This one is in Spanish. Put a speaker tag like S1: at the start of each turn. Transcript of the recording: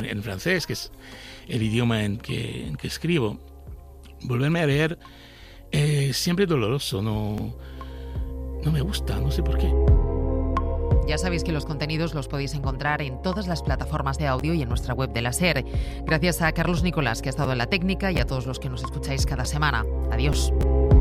S1: en francés, que es el idioma en que escribo. Volverme a leer es siempre doloroso, no me gusta, no sé por qué.
S2: Ya sabéis que los contenidos los podéis encontrar en todas las plataformas de audio y en nuestra web de la SER. Gracias a Carlos Nicolás, que ha estado en la técnica, y a todos los que nos escucháis cada semana. Adiós.